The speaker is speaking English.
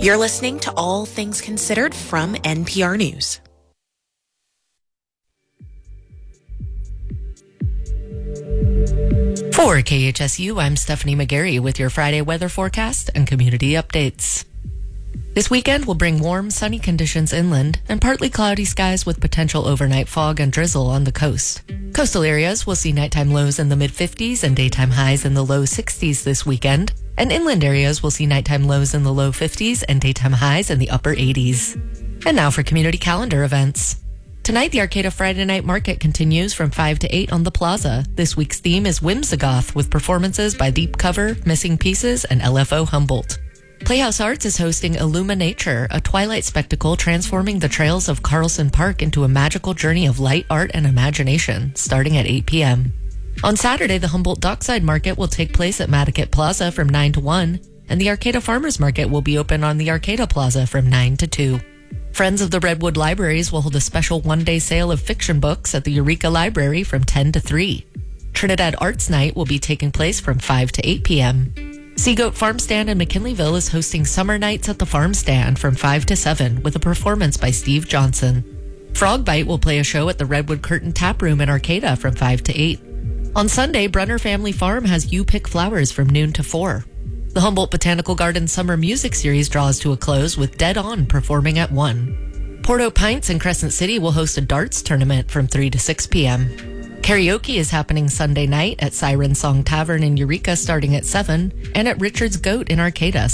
You're listening to All Things Considered from NPR News. For KHSU, I'm Stephanie McGarry with your Friday weather forecast and community updates. This weekend will bring warm, sunny conditions inland and partly cloudy skies with potential overnight fog and drizzle on the coast. Coastal areas will see nighttime lows in the mid-50s and daytime highs in the low 60s this weekend, and inland areas will see nighttime lows in the low 50s and daytime highs in the upper 80s. And now for community calendar events. Tonight, the Arcata Friday Night Market continues from 5 to 8 on the plaza. This week's theme is Whimsigoth, with performances by Deep Cover, Missing Pieces, and LFO Humboldt. Playhouse Arts is hosting Illuminature, a twilight spectacle transforming the trails of Carlson Park into a magical journey of light, art, and imagination, starting at 8 p.m. On Saturday, the Humboldt Dockside Market will take place at Madaket Plaza from 9 to 1, and the Arcata Farmers Market will be open on the Arcata Plaza from 9 to 2. Friends of the Redwood Libraries will hold a special one-day sale of fiction books at the Eureka Library from 10 to 3. Trinidad Arts Night will be taking place from 5 to 8 p.m. Seagoat Farm Stand in McKinleyville is hosting Summer Nights at the Farm Stand from 5 to 7 with a performance by Steve Johnson. Frog Bite will play a show at the Redwood Curtain Tap Room in Arcata from 5 to 8. On Sunday, Brunner Family Farm has You Pick Flowers from noon to 4. The Humboldt Botanical Garden Summer Music Series draws to a close with Dead On performing at 1. Porto Pints in Crescent City will host a darts tournament from 3 to 6 p.m. Karaoke is happening Sunday night at Siren Song Tavern in Eureka starting at 7 and at Richard's Goat in Arcata